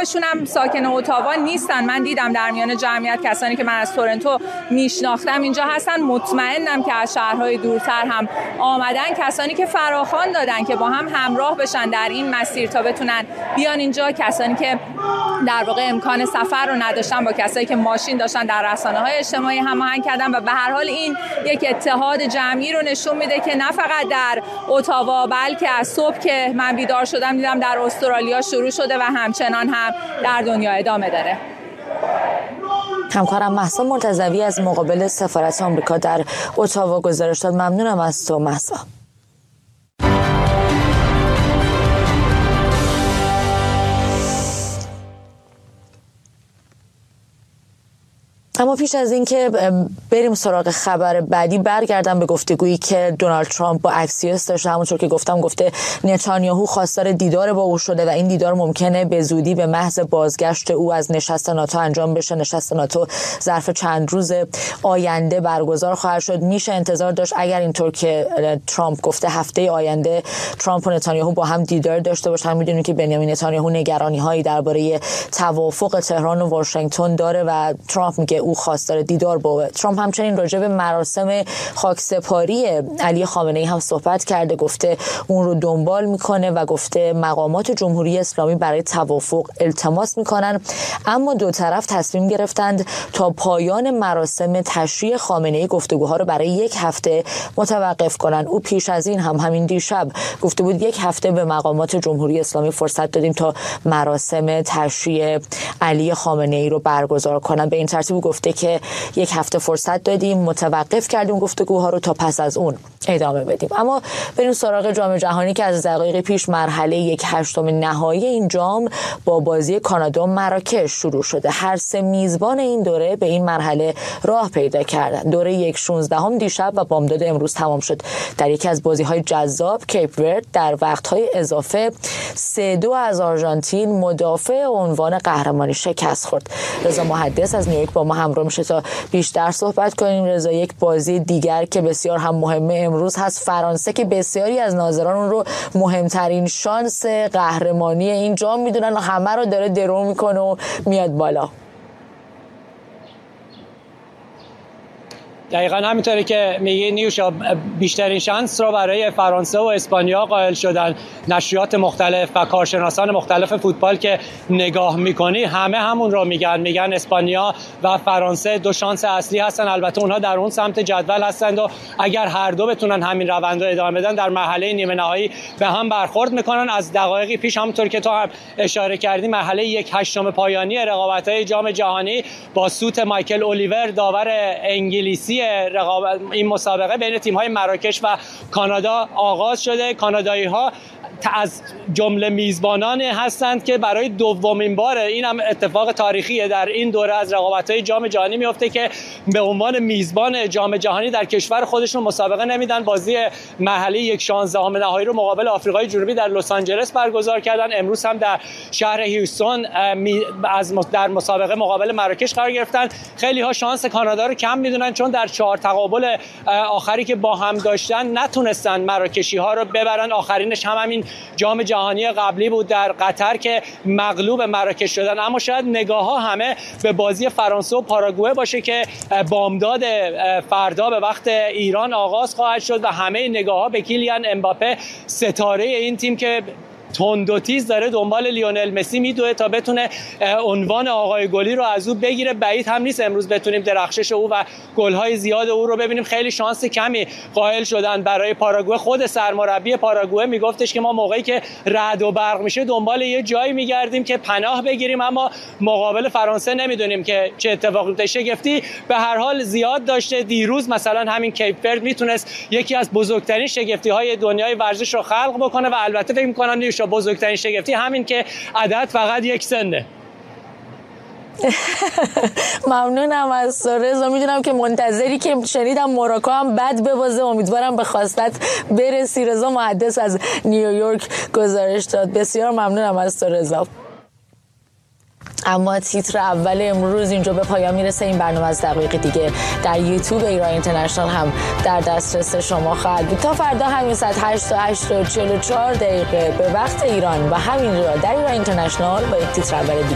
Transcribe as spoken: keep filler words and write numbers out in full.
هاشون هم ساکن اتاوا نیستن. من دیدم در میان جمعیت کسانی که من از تورنتو میشناختم اینجا هستن. مطمئنم که از شهرهای دورتر هم آمدن، کسانی که فراخوان دادن که با هم همراه بشن در این مسیر تا بتونن بیان اینجا. کسانی که در واقع امکان سفر رو نداشتن با کسایی که ماشین داشتن در رسانه‌های اجتماعی هماهنگ کردن و به هر حال این یک اتحاد جمعی رو نشون میده که نه فقط در اتاوا بلکه از صبح که من بیدار شدم دیدم در استرالیا شروع شده و همچنان هم در دنیا ادامه داره. همکارم مهسا مرتضوی از مقابل سفارت آمریکا در اتاوا گزارش داد. ممنونم از تو مهسا. اما پیش از این که بریم سراغ خبر بعدی برگردم به گفتگویی که دونالد ترامپ با اکسیوس داشته. همونطور که گفتم گفته نتانیاهو خواستار دیدار با او شده و این دیدار ممکنه به زودی به محض بازگشت او از نشست ناتو انجام بشه. نشست ناتو ظرف چند روز آینده برگزار خواهد شد. میشه انتظار داشت اگر اینطور که ترامپ گفته هفته آینده ترامپ و نتانیاهو با هم دیدار داشته باشن. میدونیم که بنیامین نتانیاهو نگرانی‌هایی درباره توافق تهران و واشنگتن داره و ترامپ میگه او خواستار دیدار با ترامپ. همچنین راجع به مراسم خاکسپاری علی خامنه‌ای هم صحبت کرده، گفته اون رو دنبال میکنه و گفته مقامات جمهوری اسلامی برای توافق التماس میکنن، اما دو طرف تصمیم گرفتند تا پایان مراسم تشییع خامنه‌ای گفتگوها رو برای یک هفته متوقف کنن. او پیش از این هم همین دیشب گفته بود یک هفته به مقامات جمهوری اسلامی فرصت دادیم تا مراسم تشییع علی خامنه‌ای رو برگزار کنن. به این ترتیب گفته که یک هفته فرصت دادیم، متوقف کردیم گفتگوها رو تا پس از اون ادامه بدیم. اما بریم سراغ جام جهانی که از دقایق پیش مرحله یک هشتم نهایی این جام با بازی کانادا و مراکش شروع شده. هر سه میزبان این دوره به این مرحله راه پیدا کردن. دوره یک شانزدهم دیشب و بامداد امروز تمام شد. در یکی از بازی‌های جذاب کیپ ورد در وقت‌های اضافه سه دو از آرژانتین مدافع عنوان قهرمانی شکست خورد. رضا محدث از نیویورک با ما همراه میشه تا بیشتر صحبت کنیم. رضا، یک بازی دیگر که بسیار هم مهمه امروز هست فرانسه که بسیاری از ناظران اون رو مهمترین شانس قهرمانی این جام میدونن و همه رو داره درو میکنه و میاد بالا. دقیقاً همینطوری که میگی نیوشا، بیشترین شانس رو برای فرانسه و اسپانیا قائل شدن. نشریات مختلف و کارشناسان مختلف فوتبال که نگاه میکنی همه همون رو میگن میگن اسپانیا و فرانسه دو شانس اصلی هستن. البته اونها در اون سمت جدول هستند و اگر هر دو بتونن همین روند رو ادامه بدن در مرحله نیمه نهایی به هم برخورد میکنن. از دقایقی پیش همونطور که تو هم اشاره کردی مرحله یک هشتم پایانی رقابت‌های جام جهانی با سوت مایکل اولیور داور انگلیسی رقابت این مسابقه بین تیم‌های مراکش و کانادا آغاز شده. کانادایی‌ها از جمله میزبانان هستند که برای دومین بار، این هم اتفاق تاریخیه، در این دوره از رقابت‌های جام جهانی میفته که به عنوان میزبان جام جهانی در کشور خودشون مسابقه نمیدن. بازی مرحله یک شانزدهم نهایی رو مقابل آفریقای جنوبی در لس آنجلس برگزار کردن. امروز هم در شهر هیوستون از در مسابقه مقابل مراکش قرار گرفتن. خیلی ها شانس کانادا رو کم میدونن چون در چهار تقابل آخری که با هم داشتن نتونستن مراکشی ها رو ببرن. آخرینش هم همین جام جهانی قبلی بود در قطر که مغلوب مراکش شدن. اما شاید نگاه ها همه به بازی فرانسه و پاراگوئه باشه که بامداد فردا به وقت ایران آغاز خواهد شد و همه نگاه ها به کیلیان امباپه، ستاره این تیم که تند و تیز داره دنبال لیونل مسی میدوه تا بتونه عنوان آقای گلی رو از او بگیره. بعید هم نیست امروز بتونیم درخشش او و گل‌های زیاد او رو ببینیم. خیلی شانس کمی قائل شدن برای پاراگوئه. خود سرمربی پاراگوئه میگفتش که ما موقعی که رعد و برق میشه دنبال یه جایی میگردیم که پناه بگیریم، اما مقابل فرانسه نمیدونیم که چه اتفاقی میفته. شگفتی به هر حال زیاد داشته. دیروز مثلا همین کیپ ورد میتونست یکی از بزرگترین شگفتی‌های دنیای ورزش رو خلق بکنه و البته فکر می‌کنم نیوشا بزرگترین شگفتی همین که عدد فقط یک سنه. ممنونم از رضا. میدونم که منتظری که شنیدم موراکو هم بد ببازه، امیدوارم به خواستت برسی. رضا محدث از نیویورک گزارش داد. بسیار ممنونم از رضا. اما تیتر اول امروز اینجا به پایان میرسه. این برنامه از دقایق دیگه در یوتیوب ایران اینترنشنال هم در دسترس شما خواهد بود. تا فردا همین ساعت هشت تا هشت و چهل و چهار دقیقه به وقت ایران و همین را در ایران اینترنشنال با یک تیتر اول دیگه